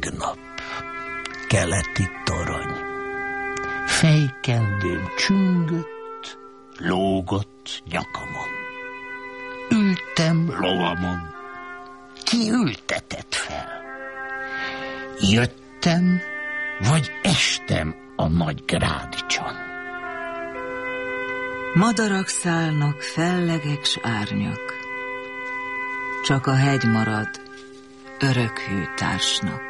tegnap, keleti torony. Fejkendőm csüngött, lógott nyakamon. Ültem lovamon, ki ültetett fel? Jöttem, vagy estem a nagy grádicson? Madarak szállnak, fellegek s árnyak, csak a hegy marad örök hű társnak.